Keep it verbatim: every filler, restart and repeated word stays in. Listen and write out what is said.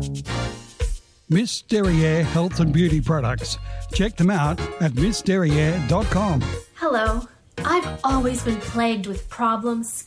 Miss Derriere Health and Beauty Products. Check them out at miss derriere dot com. Hello. I've always been plagued with problems,